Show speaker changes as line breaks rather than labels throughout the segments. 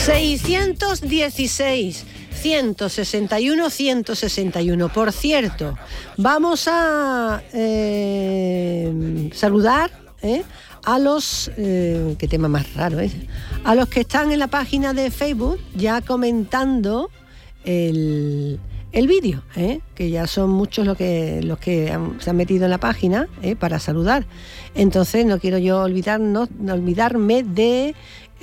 616 161 161. Por cierto, vamos a saludar a los qué tema más raro es, a los que están en la página de Facebook ya comentando el vídeo, que ya son muchos los que se han metido en la página para saludar. Entonces no quiero yo olvidarme de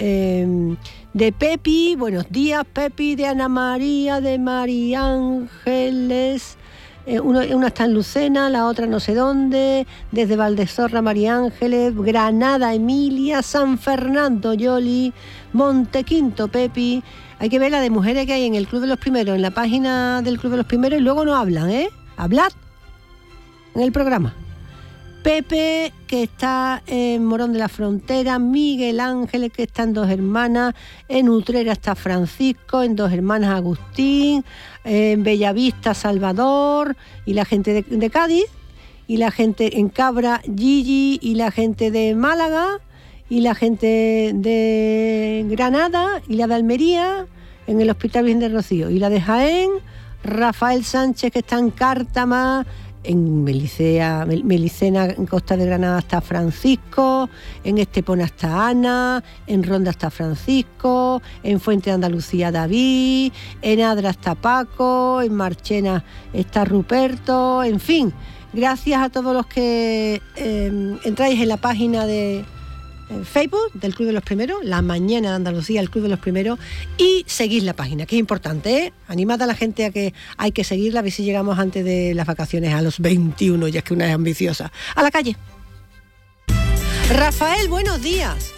Pepi. Buenos días, Pepi, de Ana María, de María Ángeles. Una está en Lucena, la otra no sé dónde, desde Valdezorra, María Ángeles, Granada, Emilia, San Fernando, Yoli, Montequinto, Pepi. Hay que ver la de mujeres que hay en el Club de los Primeros, en la página del Club de los Primeros, y luego no hablan, Hablad en el programa. Pepe, que está en Morón de la Frontera, Miguel Ángeles, que está en Dos Hermanas, en Utrera está Francisco, en Dos Hermanas Agustín, en Bellavista Salvador, y la gente de Cádiz, y la gente en Cabra Gigi, y la gente de Málaga, y la gente de Granada, y la de Almería, en el Hospital Virgen de Rocío, y la de Jaén, Rafael Sánchez, que está en Cártama, en Melicena, en Costa de Granada está Francisco, en Estepona está Ana, en Ronda está Francisco, en Fuente de Andalucía David, en Adra está Paco, en Marchena está Ruperto, en fin, gracias a todos los que entráis en la página de Facebook del Club de los Primeros, La Mañana de Andalucía, el Club de los Primeros, y seguís la página, que es importante, Animad a la gente a que hay que seguirla, a ver si llegamos antes de las vacaciones a los 21, ya es que una es ambiciosa. A la calle. Rafael, buenos días.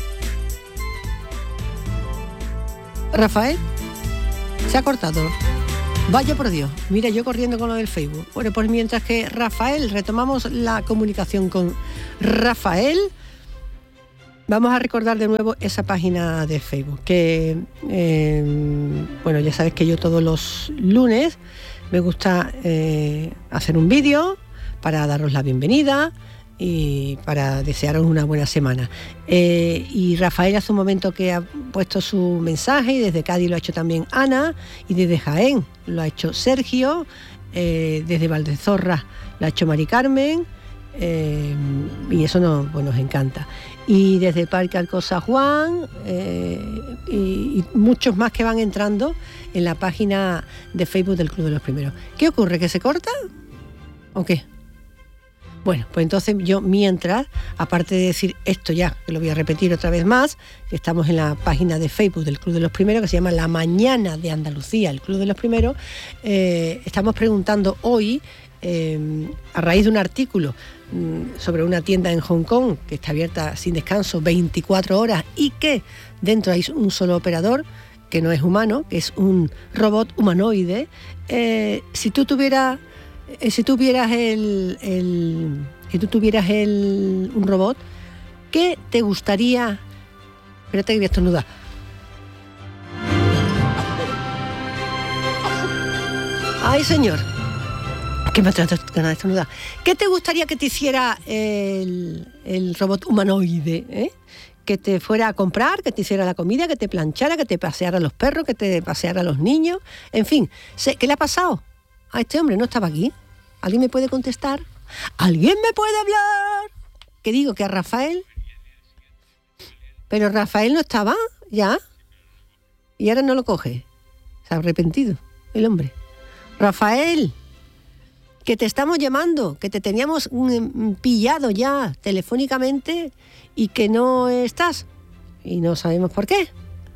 Rafael, se ha cortado. Vaya por Dios, mira, yo corriendo con lo del Facebook. Bueno, pues mientras que Rafael, retomamos la comunicación con Rafael. Vamos a recordar de nuevo esa página de Facebook, que, bueno, ya sabes que yo todos los lunes me gusta hacer un vídeo para daros la bienvenida y para desearos una buena semana. Y Rafael hace un momento que ha puesto su mensaje, y desde Cádiz lo ha hecho también Ana, y desde Jaén lo ha hecho Sergio, desde Valdezorra lo ha hecho Mari Carmen, y eso nos encanta. Y desde Parque Alcosa Juan, y muchos más que van entrando en la página de Facebook del Club de los Primeros. ¿Qué ocurre? ¿Que se corta? ¿O qué? Bueno, pues entonces yo mientras, aparte de decir esto ya, que lo voy a repetir otra vez más, que estamos en la página de Facebook del Club de los Primeros, que se llama La Mañana de Andalucía, el Club de los Primeros, estamos preguntando hoy, a raíz de un artículo sobre una tienda en Hong Kong que está abierta sin descanso 24 horas y que dentro hay un solo operador que no es humano, que es un robot humanoide. Si tú tuvieras un robot, ¿qué te gustaría? Espérate que voy a estornudar. Ay, señor, que me trata ganas de estornudar. ¿Qué te gustaría que te hiciera el robot humanoide? Que te fuera a comprar, que te hiciera la comida, que te planchara, que te paseara los perros, que te paseara los niños, en fin. ¿Qué le ha pasado a este hombre? No estaba aquí. ¿Alguien me puede contestar? ¿Alguien me puede hablar? ¿Qué digo? ¿Que a Rafael? Pero Rafael no estaba ya, y ahora no lo coge. Se ha arrepentido el hombre. Rafael, que te estamos llamando, que te teníamos pillado ya telefónicamente y que no estás. Y no sabemos por qué.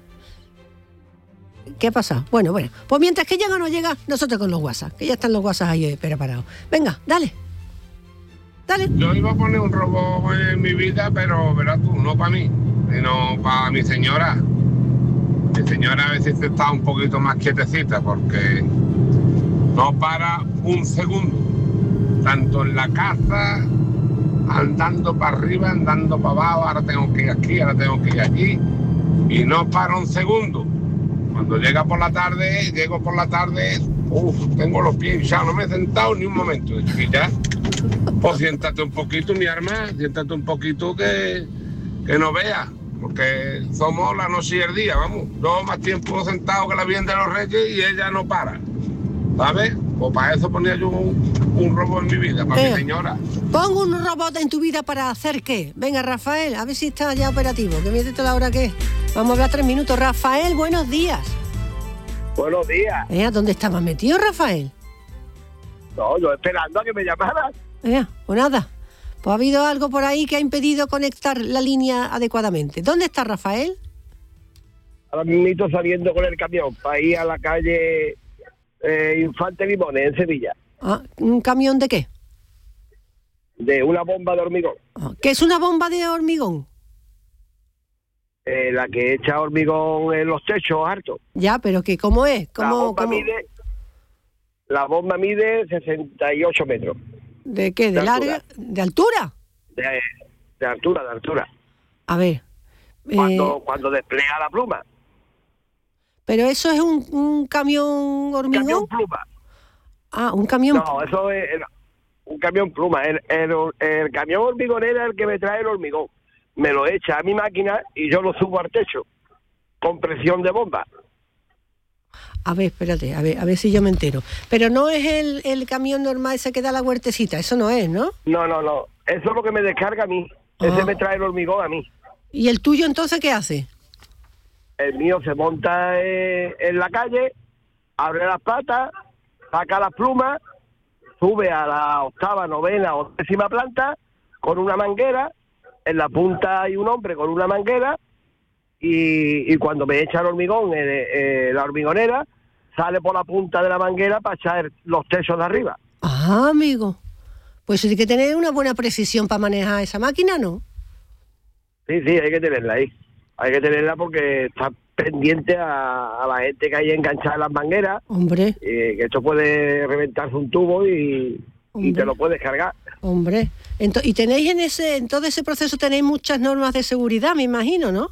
¿Qué ha pasado? Bueno, pues mientras que llega o no llega, nosotros con los WhatsApp, que ya están los WhatsApp ahí preparados. Venga, dale.
Yo iba a poner un robot en mi vida, pero verás tú, no para mí, sino para mi señora. Mi señora a veces está un poquito más quietecita porque no para un segundo, tanto en la casa, andando para arriba, andando para abajo, ahora tengo que ir aquí, ahora tengo que ir allí, y no para un segundo. Cuando llego por la tarde, tengo los pies hinchados, no me he sentado ni un momento, chiquilla. Pues siéntate un poquito, mi arma, siéntate un poquito que no veas. porque somos la noche y el día, vamos. Yo más tiempo sentado que la Virgen de los Reyes y ella no para, ¿sabes? Pues para eso ponía yo un robot en mi vida, para mi señora.
Pongo un robot en tu vida para hacer qué. Venga, Rafael, a ver si está ya operativo, que mire toda la hora que es. Vamos a hablar 3 minutos. Rafael, buenos días.
Buenos días.
¿Dónde estabas metido, Rafael?
No, yo esperando a que me llamaras.
Pues nada. Pues ha habido algo por ahí que ha impedido conectar la línea adecuadamente. ¿Dónde está Rafael?
Ahora mismo saliendo con el camión para ir a la calle Infante Limones, en Sevilla.
¿Un camión de qué?
De una bomba de hormigón.
¿Qué es una bomba de hormigón?
La que echa hormigón en los techos hartos.
Ya, pero que ¿cómo es?
La bomba mide 68 metros.
¿De qué? ¿De larga? ¿De altura?
De altura.
A ver.
Cuando despliega la pluma.
¿Pero eso es un camión hormigón?
Camión pluma.
Un camión.
No, eso es un camión pluma. El camión hormigonero es el que me trae el hormigón. Me lo echa a mi máquina y yo lo subo al techo con presión de bomba.
A ver, espérate, a ver si yo me entero. Pero no es el camión normal ese que da la huertecita, eso no es, ¿no?
No. Eso es lo que me descarga a mí. Ese me trae el hormigón a mí.
¿Y el tuyo entonces qué hace?
El mío se monta en la calle, abre las patas, saca las plumas, sube a la 8ª, 9ª o 10ª planta con una manguera. En la punta hay un hombre con una manguera y cuando me echa el hormigón, la hormigonera sale por la punta de la manguera para echar los techos de arriba.
Amigo. Pues hay que tener una buena precisión para manejar esa máquina, ¿no?
Sí, hay que tenerla ahí. Hay que tenerla porque está pendiente a la gente que hay enganchada en las mangueras.
Hombre.
Que esto puede reventarse un tubo y te lo puedes cargar.
Hombre. Y tenéis en todo ese proceso tenéis muchas normas de seguridad, me imagino, ¿no?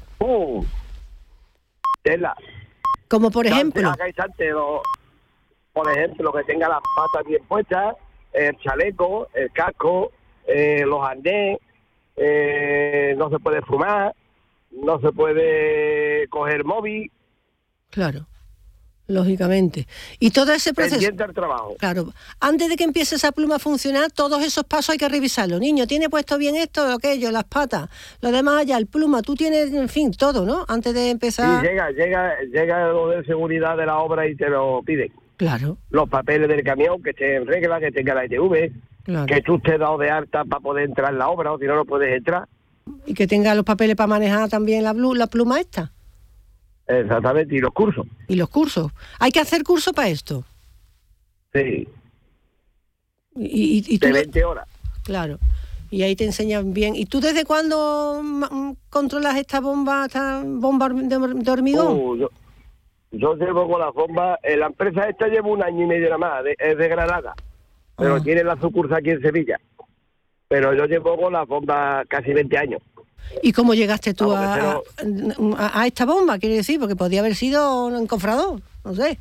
Tela.
Como por ejemplo.
Por ejemplo, que tenga las patas bien puestas, el chaleco, el casco, los arnés, no se puede fumar, no se puede coger móvil.
Claro, lógicamente. Y todo ese proceso...
Pendiente al trabajo.
Claro, antes de que empiece esa pluma a funcionar, todos esos pasos hay que revisarlos. Niño, ¿tiene puesto bien esto, aquello, las patas? Lo demás allá, el pluma, tú tienes, en fin, todo, ¿no? Antes de empezar...
Sí, llega lo de seguridad de la obra y te lo piden.
Claro.
Los papeles del camión, que esté en regla, que tenga la ITV, claro. Que tú estés dado de alta para poder entrar en la obra, o si no, no puedes entrar.
Y que tenga los papeles para manejar también la pluma esta.
Exactamente, y los cursos.
¿Y los cursos? ¿Hay que hacer curso para esto?
Sí.
¿Y tú?
De 20 horas.
Claro. Y ahí te enseñan bien. ¿Y tú desde cuándo controlas esta bomba de hormigón?
Yo llevo con las bombas, la empresa esta lleva 1 año y medio nada más, es de Granada, pero tiene la sucursal aquí en Sevilla. Pero yo llevo con las bombas casi 20 años.
¿Y cómo llegaste tú a esta bomba, quiere decir? Porque podía haber sido un encofrador, no sé.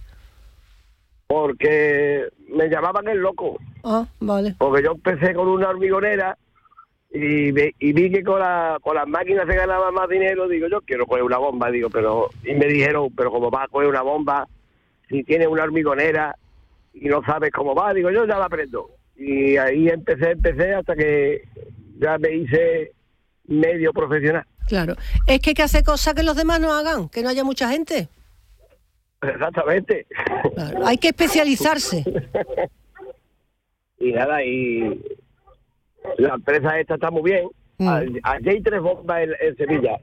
Porque me llamaban el loco.
Vale.
Porque yo empecé con una hormigonera y vi que con las máquinas se ganaba más dinero. Digo, yo quiero coger una bomba, y me dijeron, pero ¿cómo vas a coger una bomba si tienes una hormigonera y no sabes cómo va? Digo, yo ya la aprendo. Y ahí empecé hasta que ya me hice medio profesional.
Claro, es que hace cosas que los demás no hagan, que no haya mucha gente.
Exactamente.
Claro, hay que especializarse.
Y nada, y la empresa esta está muy bien. Aquí hay 3 bombas en Sevilla.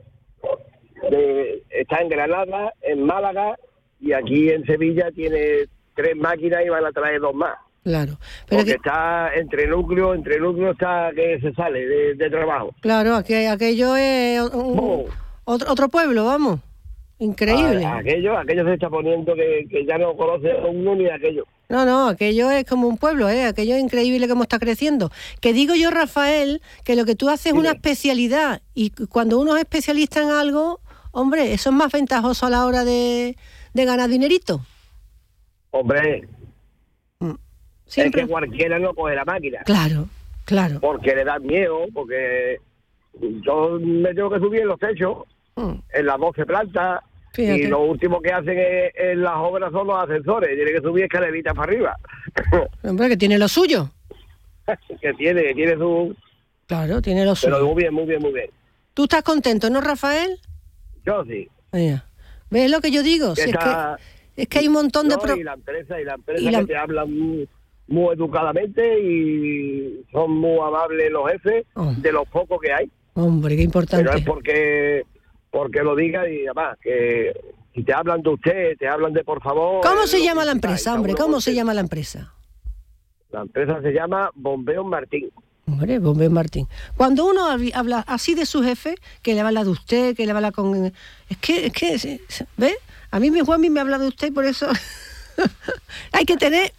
Está en Granada, en Málaga, y aquí en Sevilla tiene 3 máquinas y van a traer 2 más.
Claro. Pero
porque está entre núcleo está que se sale de trabajo.
Claro, aquello es otro pueblo, vamos. Increíble.
Aquello se está poniendo que ya no conoce uno ni aquello.
No, aquello es como un pueblo, aquello es increíble cómo está creciendo. Que digo yo, Rafael, que lo que tú haces es una especialidad, y cuando uno es especialista en algo, hombre, eso es más ventajoso a la hora de ganar dinerito.
Hombre,
siempre.
Es que cualquiera no coge la máquina.
Claro.
Porque le da miedo, porque yo me tengo que subir en los techos, en las 12 plantas. Fíjate. Y lo último que hacen en las obras son los ascensores. Tiene que subir escaleritas para arriba.
Hombre, que tiene lo suyo.
que tiene su...
Claro, tiene lo suyo.
Pero muy bien, muy bien, muy bien.
¿Tú estás contento, no, Rafael?
Yo sí.
Mira. ¿Ves lo que yo digo? Si es que hay un montón de...
Y la empresa que te hablan muy educadamente y son muy amables los jefes de los pocos que hay.
Hombre, qué importante.
Pero es porque lo diga y además que si te hablan de usted, te hablan de por favor.
¿Cómo se llama la empresa, hombre? ¿Cómo se llama la empresa?
La empresa se llama Bombeos Martín.
Hombre, Bombeos Martín. Cuando uno habla así de su jefe, que le habla de usted, que le habla con... Es que ¿ves? A mí mi Juanmi me habla de usted, por eso hay que tener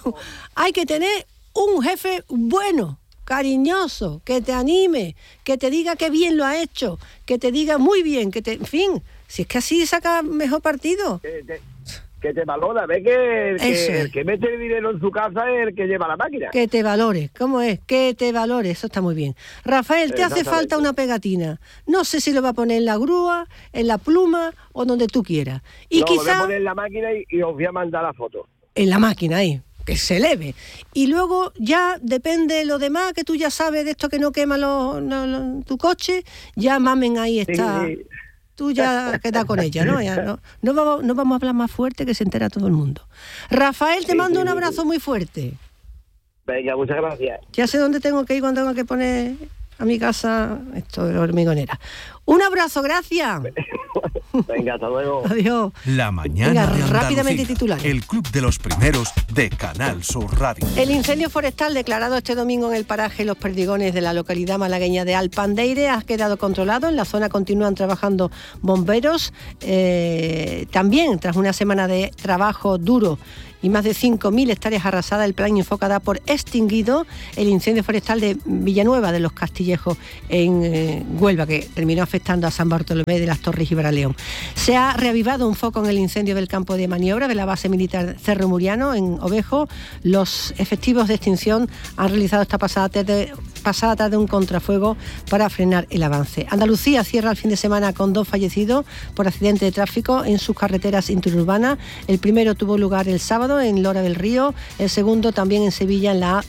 un jefe bueno, cariñoso, que te anime, que te diga que bien lo ha hecho, que te diga muy bien, en fin, si es que así saca mejor partido.
Que te valora, ve que el que mete el dinero en su casa es el que lleva la máquina.
Que te valore, ¿cómo es? Que te valore, eso está muy bien. Rafael, te hace falta una pegatina. No sé si lo va a poner en la grúa, en la pluma o donde tú quieras. Y
no,
quizá...
lo voy a poner en la máquina y os voy a mandar la foto.
En la máquina, ahí, que se eleve. Y luego ya depende lo demás, que tú ya sabes de esto que no quema tu coche, ya mamen, ahí está... Sí. Tú ya quedas con ella, ¿no? Ya no vamos a hablar más fuerte, que se entera todo el mundo. Rafael, te mando un abrazo muy fuerte.
Venga, muchas gracias.
Ya sé dónde tengo que ir cuando tengo que poner a mi casa esto de la hormigonera. Un abrazo, gracias.
Venga, hasta luego.
Adiós.
La mañana de
rápidamente titulares.
El club de los primeros de Canal Sur Radio.
El incendio forestal declarado este domingo en el paraje Los Perdigones de la localidad malagueña de Alpandeire ha quedado controlado. En la zona continúan trabajando bomberos. También, tras una semana de trabajo duro y más de 5.000 hectáreas arrasadas, el plan Infoca da por extinguido el incendio forestal de Villanueva de los Castillejos en Huelva, que terminó afectando a San Bartolomé de las Torres y Baraleón. Se ha reavivado un foco en el incendio del campo de maniobra de la base militar Cerro Muriano en Ovejo. Los efectivos de extinción han realizado esta pasada tarde un contrafuego para frenar el avance. Andalucía cierra el fin de semana con 2 fallecidos por accidente de tráfico en sus carreteras interurbanas. El primero tuvo lugar el sábado en Lora del Río, el segundo también en Sevilla en la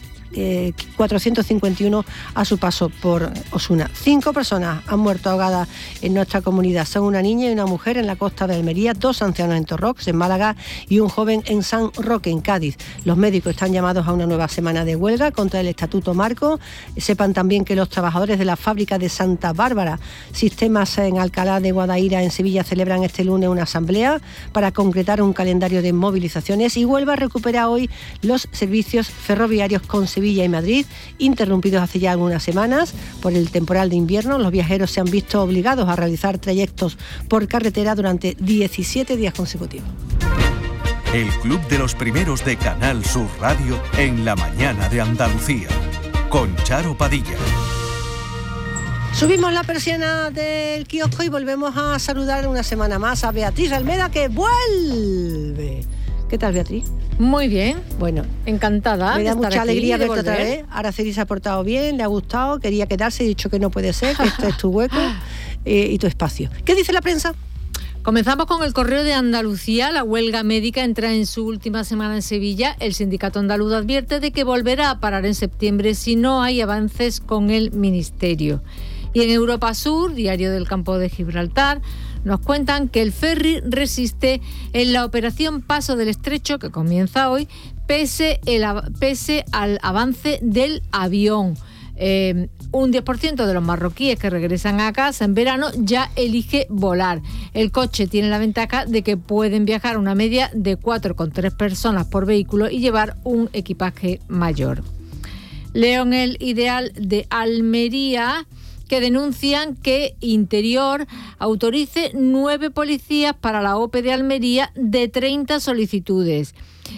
451 a su paso por Osuna. 5 personas han muerto ahogadas en nuestra comunidad. Son una niña y una mujer en la costa de Almería, 2 ancianos en Torrox, en Málaga, y un joven en San Roque, en Cádiz. Los médicos están llamados a una nueva semana de huelga contra el Estatuto Marco. Sepan también que los trabajadores de la fábrica de Santa Bárbara, Sistemas en Alcalá de Guadaira, en Sevilla, celebran este lunes una asamblea para concretar un calendario de movilizaciones, y Huelva recupera hoy los servicios ferroviarios con Sevilla y Madrid, interrumpidos hace ya algunas semanas por el temporal de invierno. Los viajeros se han visto obligados a realizar trayectos por carretera durante 17 días consecutivos.
El club de los primeros de Canal Sur Radio en la mañana de Andalucía, con Charo Padilla.
Subimos la persiana del kiosco y volvemos a saludar una semana más a Beatriz Almeda, que vuelve. ¿Qué tal, Beatriz?
Muy bien.
Bueno,
encantada.
Me da mucha alegría verte otra
volver.
vez. Araceli se ha portado bien, le ha gustado, quería quedarse, he dicho que no puede ser, que este es tu hueco y tu espacio. ¿Qué dice la prensa?
Comenzamos con el Correo de Andalucía. La huelga médica entra en su última semana en Sevilla. El sindicato andaluz advierte de que volverá a parar en septiembre si no hay avances con el Ministerio. Y en Europa Sur, Diario del Campo de Gibraltar, nos cuentan que el ferry resiste en la operación Paso del Estrecho, que comienza hoy, pese al avance del avión. Un 10% de los marroquíes que regresan a casa en verano ya elige volar. El coche tiene la ventaja de que pueden viajar una media de 4,3 personas por vehículo y llevar un equipaje mayor. Leo en el Ideal de Almería que denuncian que Interior autorice 9 policías para la OPE de Almería de 30 solicitudes.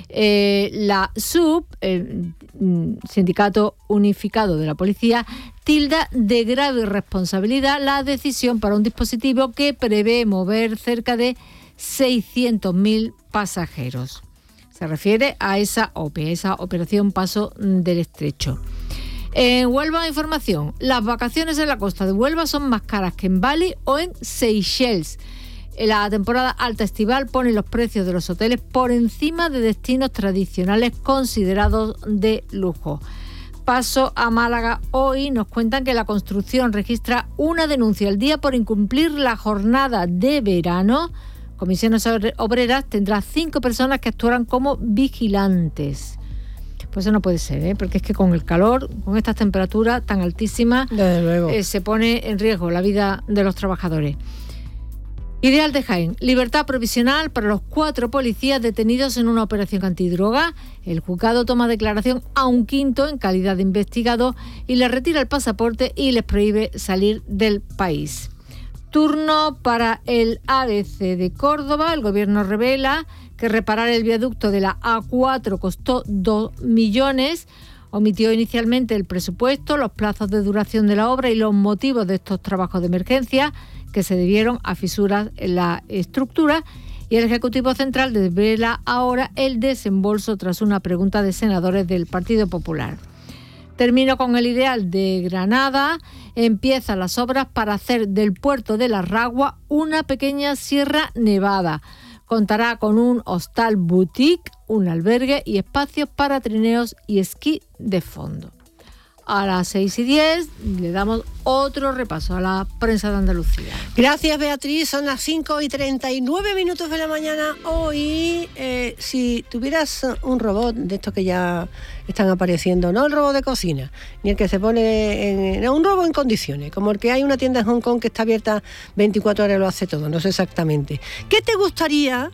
La SUB, el Sindicato Unificado de la Policía, tilda de grave irresponsabilidad la decisión para un dispositivo que prevé mover cerca de 600.000 pasajeros. Se refiere a esa OPE, esa Operación Paso del Estrecho. En Huelva, información. Las vacaciones en la costa de Huelva son más caras que en Bali o en Seychelles. La temporada alta estival pone los precios de los hoteles por encima de destinos tradicionales considerados de lujo. Paso a Málaga. Hoy nos cuentan que la construcción registra una denuncia al día por incumplir la jornada de verano. Comisiones Obreras tendrá 5 personas que actuarán como vigilantes. Pues eso no puede ser, porque es que con el calor, con estas temperaturas tan altísimas,
desde luego,
se pone en riesgo la vida de los trabajadores. Ideal de Jaén, libertad provisional para los 4 policías detenidos en una operación antidroga. El juzgado toma declaración a un quinto en calidad de investigado y les retira el pasaporte y les prohíbe salir del país. Turno para el ABC de Córdoba. El gobierno revela que reparar el viaducto de la A4 costó 2 millones. Omitió inicialmente el presupuesto, los plazos de duración de la obra y los motivos de estos trabajos de emergencia que se debieron a fisuras en la estructura, y el Ejecutivo Central desvela ahora el desembolso tras una pregunta de senadores del Partido Popular. Termino con el Ideal de Granada. Empiezan las obras para hacer del puerto de la Ragua una pequeña Sierra Nevada. Contará con un hostal boutique, un albergue y espacios para trineos y esquí de fondo. A las 6:10 le damos otro repaso a la prensa de Andalucía.
Gracias, Beatriz. Son las 5:39 de la mañana. Hoy, si tuvieras un robot de estos que ya están apareciendo, no el robot de cocina, ni el que se pone un robot en condiciones, como el que hay una tienda en Hong Kong que está abierta 24 horas y lo hace todo, no sé exactamente. ¿Qué te gustaría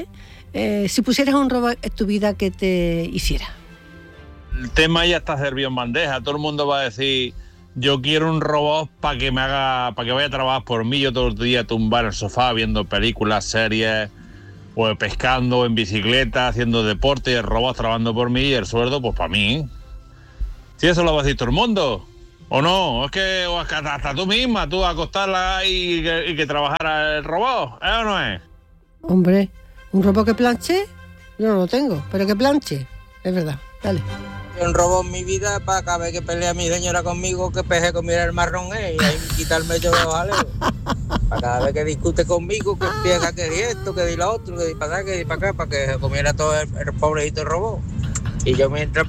si pusieras un robot en tu vida que te hiciera?
El tema ya está servido en bandeja. Todo el mundo va a decir: yo quiero un robot para que vaya a trabajar por mí. Yo todo el día tumbar en el sofá viendo películas, series, o pescando, en bicicleta, haciendo deporte, y el robot trabajando por mí y el sueldo pues para mí. Si eso lo va a decir todo el mundo, ¿o no? Es que hasta tú misma, tú acostarla y que trabajara el robot, ¿o no es?
Hombre, ¿un robot que planche? Yo no lo tengo, pero que planche, es verdad. Dale.
Un robot en mi vida para cada vez que pelea mi señora conmigo, que peje comiera el marrón, y ahí quitarme yo los aleos. Para cada vez que discute conmigo, que empieza que di esto, que di lo otro, que di para allá, que di para acá, para que se comiera todo el pobrecito robot. Y yo mientras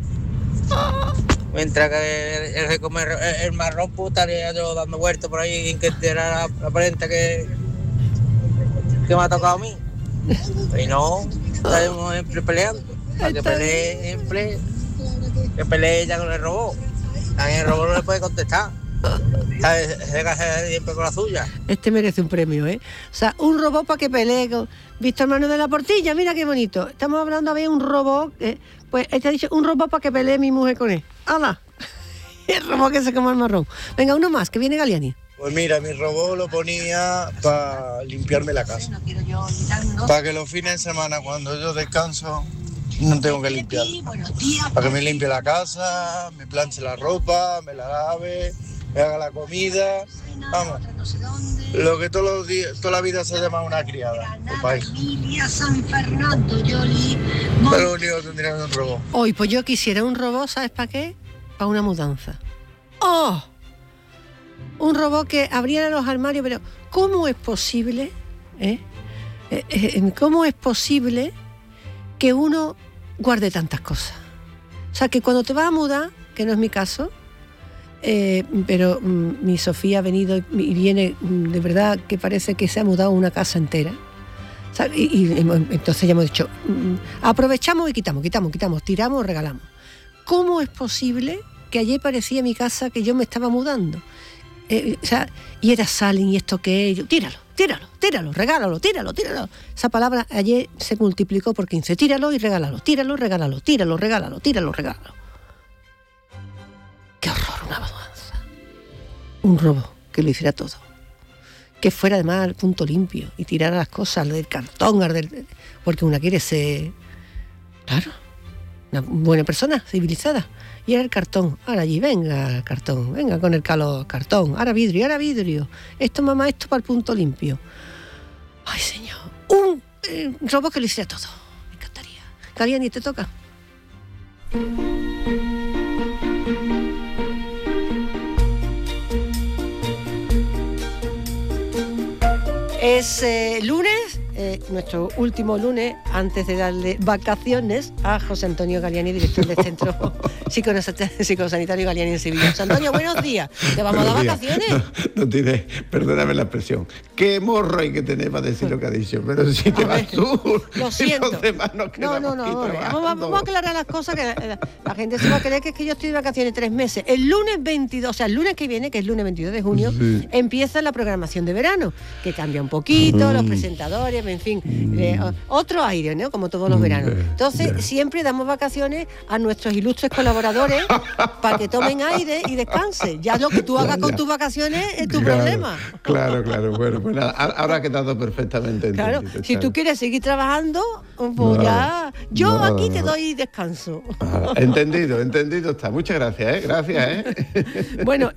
que él se come el marrón, pues estaría yo dando vueltas por ahí en que era la prensa que me ha tocado a mí. Y no, estamos siempre peleando. Para que pelee siempre, que pelee ella con el robot. También el robot no le puede contestar. Se casa siempre con la suya.
Este merece un premio, ¿eh? O sea, un robot para que pelee con Víctor Manuel de la Portilla, mira qué bonito. Estamos hablando de un robot, pues este ha dicho un robot para que pelee mi mujer con él. ¡Hala! El robot que se come el marrón. Venga, uno más, que viene Galiani.
Pues mira, mi robot lo ponía para limpiarme la casa. Para que los fines de semana, cuando yo descanso, no tengo que limpiar. Para que me limpie la casa, me planche la ropa, me la lave, me haga la comida. Vamos, lo que todos los días, toda la vida se llama una criada. Pero único que tendría un robot.
Hoy, pues yo quisiera un robot, ¿sabes para qué? Para una mudanza. ¡Oh! Un robot que abriera los armarios, pero ¿cómo es posible? ¿Cómo es posible que uno guarde tantas cosas? O sea, que cuando te vas a mudar, que no es mi caso, pero mi Sofía ha venido y viene, de verdad que parece que se ha mudado una casa entera. O sea, y entonces ya hemos dicho, aprovechamos y quitamos, tiramos, regalamos. ¿Cómo es posible que ayer parecía mi casa que yo me estaba mudando? O sea, y era salen y esto que es, tíralo, regálalo, tíralo. Esa palabra ayer se multiplicó por 15. Tíralo y regálalo, tíralo, regálalo. Qué horror, una mudanza. Un robo que lo hiciera todo. Que fuera además al punto limpio y tirara las cosas del cartón, porque una quiere ser, claro, una buena persona, civilizada. Y era el cartón, ahora allí, venga cartón, venga con el calor, cartón, ahora vidrio. Esto, mamá, esto para el punto limpio. Ay, señor, un robot que lo hiciera todo. Me encantaría. Galiani, te toca. Es lunes, nuestro último lunes, antes de darle vacaciones a José Antonio Galiani, director del Centro Psicosanitario Galiani en Sevilla. José Antonio, buenos días. ¿Te vamos a dar vacaciones?
No tienes, perdóname la expresión. Qué morro hay que tener para decir lo que ha dicho. Pero si te vas tú,
lo siento.
Los demás nos quedamos
vamos a aclarar las cosas, que la gente se va a creer que es que yo estoy de vacaciones 3 meses. El lunes 22, o sea, el lunes que viene, que es el lunes 22 de junio, empieza la programación de verano, que cambia un poquito, los presentadores, en fin, otro aire, ¿no? Como todos los veranos. Entonces, siempre damos vacaciones a nuestros ilustres colaboradores para que tomen aire y descansen. Ya lo que tú hagas con tus vacaciones es tu problema.
Claro. Bueno, pues nada, ahora ha quedado perfectamente entendido.
Claro, si tú quieres seguir trabajando, pues ya... Yo aquí te doy descanso.
Entendido está. Muchas gracias, Gracias,
Bueno,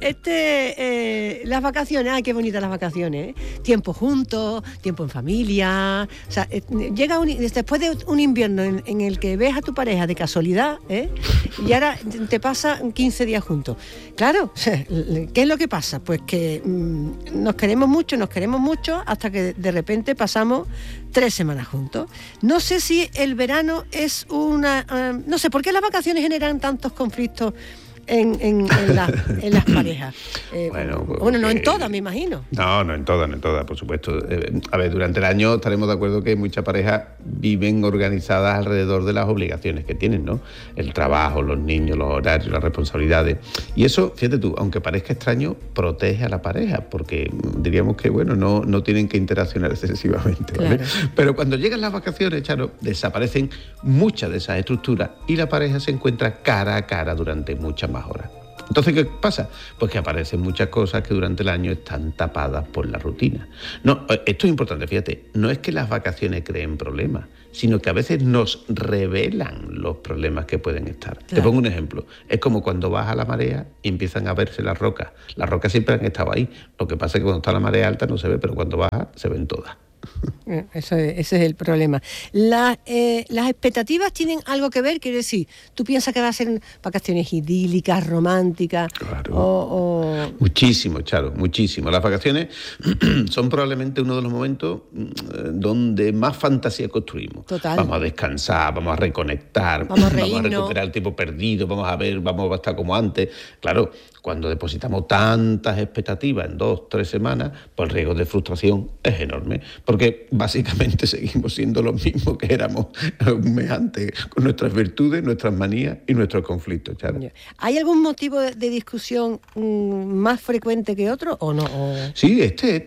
las vacaciones, ay, qué bonitas las vacaciones, tiempo juntos, tiempo en familia, o sea, llega después de un invierno en el que ves a tu pareja de casualidad, y ahora te pasa 15 días juntos. Claro, ¿qué es lo que pasa? Pues que nos queremos mucho hasta que de repente pasamos 3 semanas juntos. No sé si el verano es no sé, ¿por qué las vacaciones generan tantos conflictos en las parejas? Bueno, no en todas, me imagino.
No en todas, por supuesto. A ver, durante el año estaremos de acuerdo que muchas parejas viven organizadas alrededor de las obligaciones que tienen, ¿no? El trabajo, los niños, los horarios, las responsabilidades. Y eso, fíjate tú, aunque parezca extraño, protege a la pareja, porque diríamos que, bueno, no tienen que interaccionar excesivamente, ¿vale? Claro. Pero cuando llegan las vacaciones, Charo, desaparecen muchas de esas estructuras y la pareja se encuentra cara a cara durante muchas más horas. Entonces, ¿qué pasa? Pues que aparecen muchas cosas que durante el año están tapadas por la rutina. No, esto es importante, fíjate, no es que las vacaciones creen problemas, sino que a veces nos revelan los problemas que pueden estar. Claro. Te pongo un ejemplo. Es como cuando vas a la marea y empiezan a verse las rocas. Las rocas siempre han estado ahí. Lo que pasa es que cuando está la marea alta no se ve, pero cuando baja se ven todas.
Ese es el problema. Las expectativas tienen algo que ver, quiero decir, tú piensas que va a ser vacaciones idílicas, románticas.
Claro. Muchísimo, Charo, muchísimo. Las vacaciones son probablemente uno de los momentos donde más fantasía construimos.
Total.
Vamos a descansar, vamos a reconectar, vamos a recuperar el tiempo perdido, vamos a estar como antes. Claro, cuando depositamos tantas expectativas en 2-3 semanas, pues el riesgo de frustración es enorme. Porque básicamente seguimos siendo los mismos que éramos un mes antes, con nuestras virtudes, nuestras manías y nuestros conflictos, Charo.
¿Hay algún motivo de discusión más frecuente que otro o no?
Sí,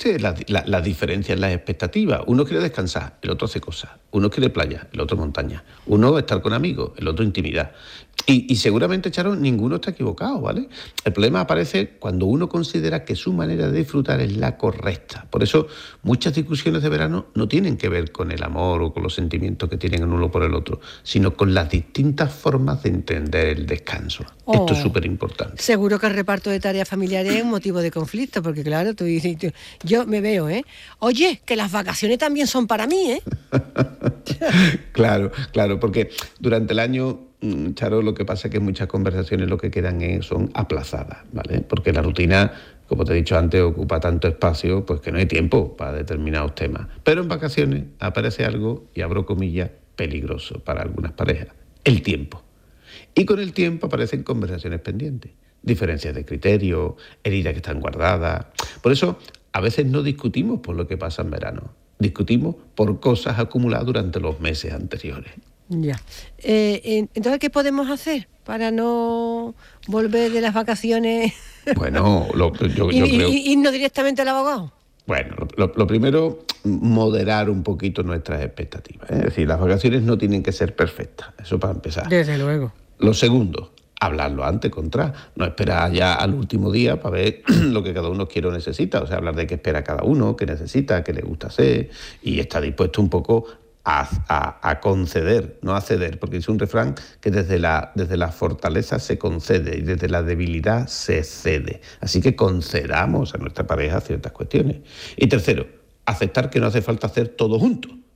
la diferencia en las expectativas. Uno quiere descansar, el otro hace cosas. Uno quiere playa, el otro montaña. Uno estar con amigos, el otro intimidad. Y seguramente, Charo, ninguno está equivocado, ¿vale? El problema aparece cuando uno considera que su manera de disfrutar es la correcta. Por eso, muchas discusiones de verano no tienen que ver con el amor o con los sentimientos que tienen el uno por el otro, sino con las distintas formas de entender el descanso. Esto es súper importante.
Seguro que el reparto de tareas familiares es un motivo de conflicto, porque claro, tú dices, yo me veo, oye, que las vacaciones también son para mí,
Claro, porque durante el año, Charo, lo que pasa es que muchas conversaciones lo que quedan son aplazadas, ¿vale? Porque la rutina, como te he dicho antes, ocupa tanto espacio, pues que no hay tiempo para determinados temas. Pero en vacaciones aparece algo, y abro comillas, peligroso para algunas parejas: el tiempo. Y con el tiempo aparecen conversaciones pendientes, diferencias de criterio, heridas que están guardadas. Por eso, a veces no discutimos por lo que pasa en verano, discutimos por cosas acumuladas durante los meses anteriores.
Ya. Entonces, ¿qué podemos hacer para no volver de las vacaciones?
Bueno, yo creo...
¿Irnos directamente al abogado?
Bueno, lo primero, moderar un poquito nuestras expectativas. Es decir, las vacaciones no tienen que ser perfectas, eso para empezar.
Desde luego.
Lo segundo, hablarlo antes, no esperar ya al último día para ver lo que cada uno quiere o necesita. O sea, hablar de qué espera cada uno, qué necesita, qué le gusta hacer, y está dispuesto un poco a conceder, no a ceder, porque es un refrán que desde la fortaleza se concede y desde la debilidad se cede. Así que concedamos a nuestra pareja ciertas cuestiones. Y tercero, aceptar que no hace falta hacer todo junto.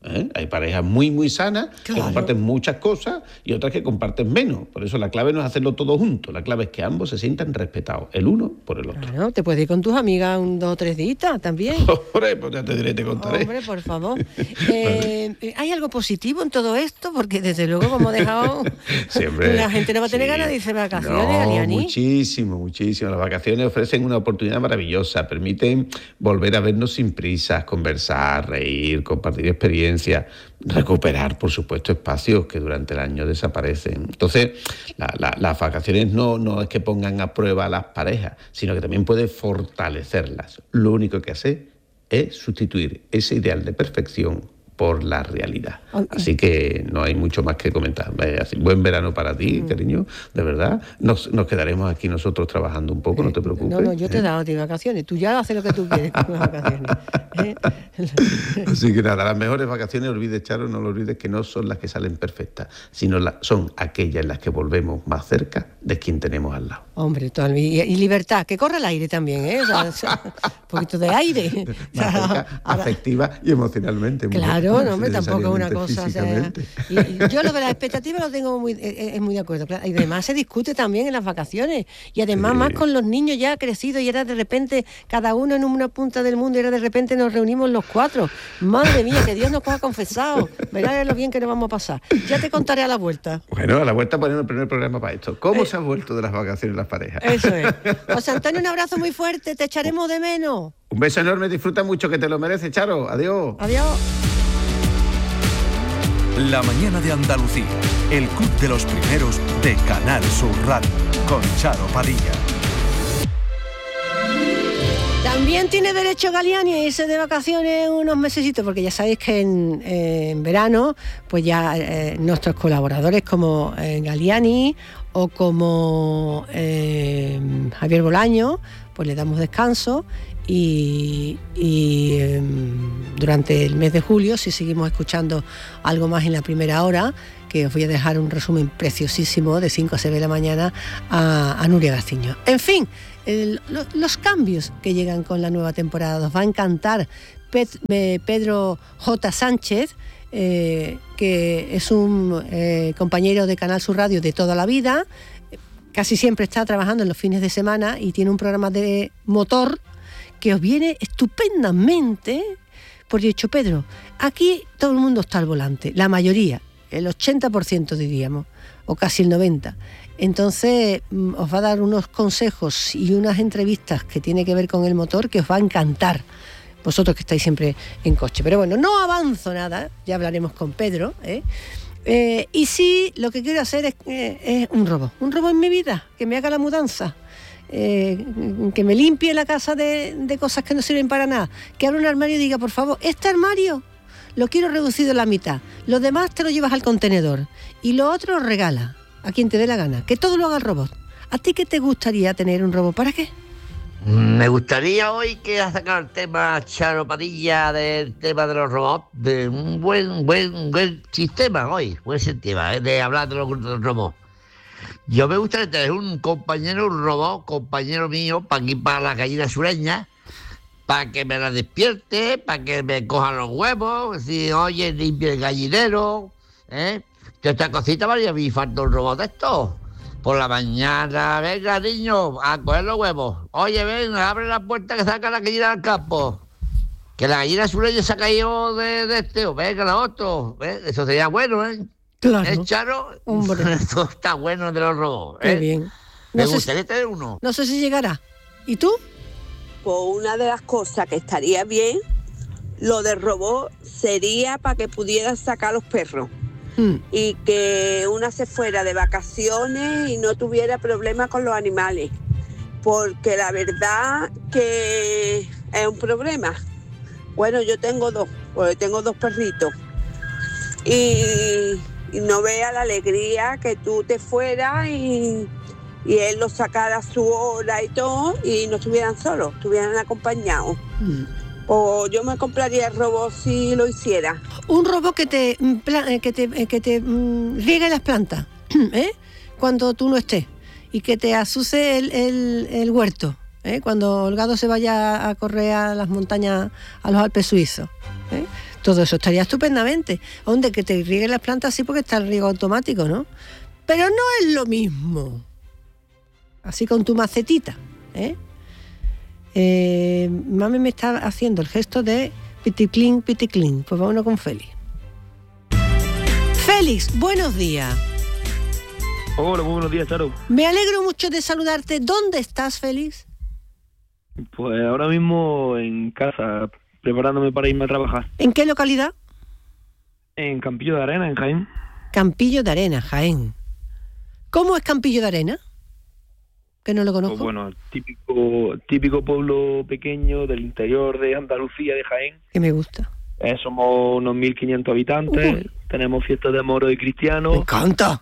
Hay parejas muy, muy sanas,
Claro,
que comparten muchas cosas y otras que comparten menos. Por eso la clave no es hacerlo todo junto. La clave es que ambos se sientan respetados, el uno por el otro.
Claro, te puedes ir con tus amigas 2 o 3 días también.
Hombre, pues ya te diré, te contaré.
Hombre, por favor. ¿Hay algo positivo en todo esto? Porque desde luego, como he dejado,
Siempre,
la gente no va a tener ganas de irse de vacaciones, Galiani.
Muchísimo, muchísimo. Las vacaciones ofrecen una oportunidad maravillosa, permiten volver a vernos sin prisas, conversar, reír, compartir experiencias, recuperar, por supuesto, espacios que durante el año desaparecen. Entonces, las vacaciones no es que pongan a prueba a las parejas, sino que también puede fortalecerlas. Lo único que hace es sustituir ese ideal de perfección por la realidad. Así que no hay mucho más que comentar. Buen verano para ti, cariño, de verdad. Nos quedaremos aquí nosotros trabajando un poco, no te preocupes.
No, yo te he dado de vacaciones. Tú ya haces lo que tú quieres con las vacaciones.
Así que nada, las mejores vacaciones, olvides, Charo, no lo olvides, que no son las que salen perfectas, sino son aquellas en las que volvemos más cerca de quien tenemos al lado.
Hombre, y libertad, que corra el aire también, ¿eh? Un poquito de aire.
Más cerca, afectiva y emocionalmente.
Claro, no, hombre, tampoco es una cosa. O sea, y yo lo de las expectativas lo tengo muy de acuerdo. Claro. Y además se discute también en las vacaciones. Y además más con los niños ya crecidos y ahora de repente cada uno en una punta del mundo y ahora de repente nos reunimos los 4. Madre mía, que Dios nos coja confesado. Verá lo bien que nos vamos a pasar. Ya te contaré a la vuelta.
Bueno, a la vuelta ponemos el primer programa para esto. ¿Cómo se han vuelto de las vacaciones las parejas?
Eso es. José Antonio, un abrazo muy fuerte. Te echaremos de menos.
Un beso enorme, disfruta mucho, que te lo mereces, Charo. Adiós.
Adiós.
La mañana de Andalucía, el club de los primeros de Canal Sur Radio, con Charo Padilla.
También tiene derecho Galiani a irse de vacaciones unos mesecitos, porque ya sabéis que en verano, pues ya nuestros colaboradores como Galiani o como Javier Bolaño, pues le damos descanso. Y durante el mes de julio, si seguimos escuchando algo más en la primera hora, que os voy a dejar un resumen preciosísimo de 5 a 6 de la mañana a Nuria Gaciño. En fin, los cambios que llegan con la nueva temporada. Os va a encantar Pedro J. Sánchez, que es un compañero de Canal Sur Radio de toda la vida. Casi siempre está trabajando en los fines de semana y tiene un programa de motor que os viene estupendamente, porque he dicho, Pedro, aquí todo el mundo está al volante, la mayoría, el 80% diríamos, o casi el 90%. Entonces os va a dar unos consejos y unas entrevistas que tiene que ver con el motor que os va a encantar, vosotros que estáis siempre en coche. Pero bueno, no avanzo nada, ya hablaremos con Pedro, y sí, lo que quiero hacer es un robo en mi vida, que me haga la mudanza. Que me limpie la casa de cosas que no sirven para nada, que abra un armario y diga, por favor, este armario lo quiero reducido a la mitad, lo demás te lo llevas al contenedor y lo otro regala a quien te dé la gana, que todo lo haga el robot. ¿A ti qué te gustaría tener un robot? ¿Para qué?
Me gustaría hoy que ha sacado el tema Charo Padilla del tema de los robots, de un buen sistema hoy, buen sistema, de hablar de los robots. Yo me gustaría tener un robot, compañero mío, para aquí, para la gallina sureña, para que me la despierte, para que me coja los huevos, si oye, limpie el gallinero, Que esta cosita vaya, me falta un robot de estos. Por la mañana, venga, niño, a coger los huevos. Oye, ven, abre la puerta que saca la gallina al campo. Que la gallina sureña se ha caído de este, venga, la otro. Eso sería bueno,
Claro.
Charo,
hombre.
Esto está bueno de los robots.
Qué bien.
Me gustaría tener uno.
No sé si llegará. ¿Y tú?
Pues una de las cosas que estaría bien, lo del robot, sería para que pudieran sacar los perros. Y que una se fuera de vacaciones y no tuviera problemas con los animales. Porque la verdad que es un problema. Bueno, yo tengo dos perritos. Y no vea la alegría que tú te fueras y él los sacara a su hora y todo, y no estuvieran solos, estuvieran acompañados. O yo me compraría el robot si lo hiciera.
Un robot que te riegue las plantas, cuando tú no estés, y que te asuce el huerto, cuando el gado se vaya a correr a las montañas, a los Alpes suizos. Todo eso estaría estupendamente. Donde que te rieguen las plantas sí, porque está el riego automático, ¿no? Pero no es lo mismo. Así con tu macetita, ¿eh? Mami me está haciendo el gesto de piticlin, piticlin. Pues vámonos con Félix. Félix, buenos días.
Hola, muy buenos días, Charo.
Me alegro mucho de saludarte. ¿Dónde estás, Félix?
Pues ahora mismo en casa, preparándome para irme a trabajar.
¿En qué localidad?
En Campillo de Arena, en Jaén.
Campillo de Arena, Jaén. ¿Cómo es Campillo de Arena? Que no lo conozco.
Pues bueno, típico pueblo pequeño del interior de Andalucía, de Jaén.
Que me gusta.
Somos unos 1.500 habitantes. Tenemos fiestas de moros y cristianos.
¡Me encanta!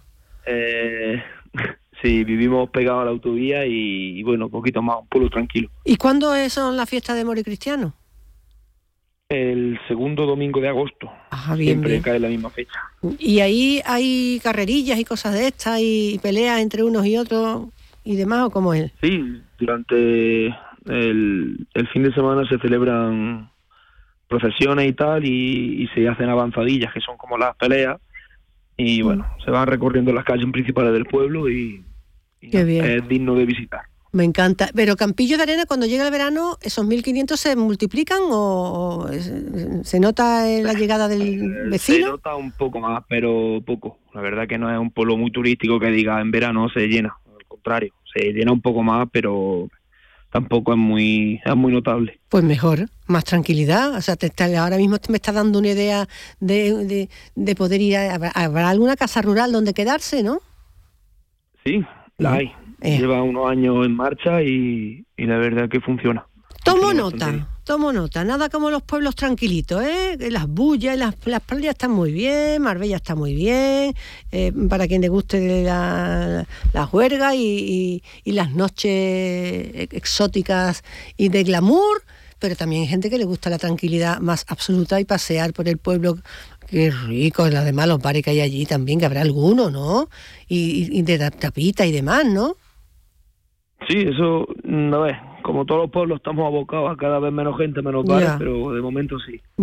Sí, vivimos pegados a la autovía y bueno, un poquito más, un pueblo tranquilo.
¿Y cuándo son las fiestas de moros y cristianos?
El segundo domingo de agosto. Siempre
bien.
cae la misma fecha.
¿Y ahí hay carrerillas y cosas de estas y peleas entre unos y otros y demás, o cómo es?
Sí, durante el fin de semana se celebran procesiones y tal y se hacen avanzadillas, que son como las peleas, y bueno, se van recorriendo las calles principales del pueblo y
Qué bien.
Es digno de visitar.
Me encanta. Pero Campillo de Arena, cuando llega el verano, ¿esos 1.500 se multiplican o se nota la llegada del vecino?
Se nota un poco más, pero poco. La verdad que no es un pueblo muy turístico que diga en verano se llena. Al contrario, se llena un poco más, pero tampoco es muy notable.
Pues mejor, más tranquilidad. O sea, ahora mismo me está dando una idea de poder ir habrá alguna casa rural donde quedarse, ¿no?
Sí, la hay. Lleva unos años en marcha y la verdad que funciona.
Tomo nota. Nada como los pueblos tranquilitos, ¿eh? Las bullas, las playas están muy bien, Marbella está muy bien, para quien le guste la juerga y las noches exóticas y de glamour, pero también hay gente que le gusta la tranquilidad más absoluta y pasear por el pueblo. Qué rico, además los bares que hay allí también, que habrá alguno, ¿no? Y de tapita y demás, ¿no?
Sí, eso, a ver, como todos los pueblos estamos abocados a cada vez menos gente, menos bares, pero de momento sí.